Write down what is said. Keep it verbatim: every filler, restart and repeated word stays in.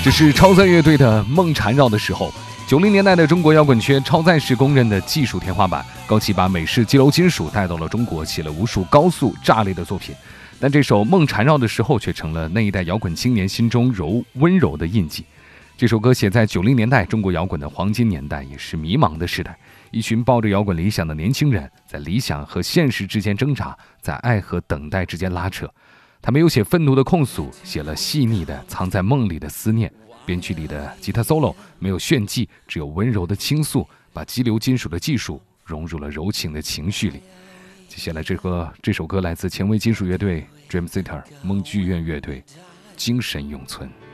这是超载乐队的《梦缠绕的时候》。九零年代的中国摇滚圈，超载是公认的技术天花板。高旗把美式激流金属带到了中国，写了无数高速炸裂的作品。但这首《梦缠绕的时候》却成了那一代摇滚青年心中柔温柔的印记。这首歌写在九零年代中国摇滚的黄金年代，也是迷茫的时代。一群抱着摇滚理想的年轻人，在理想和现实之间挣扎，在爱和等待之间拉扯。他没有写愤怒的控诉，写了细腻的藏在梦里的思念。编曲里的吉他 solo 没有炫技，只有温柔的倾诉，把激流金属的技术融入了柔情的情绪里。接下来这个这首歌来自前卫金属乐队 Dream Theater 梦剧院乐队，精神永存。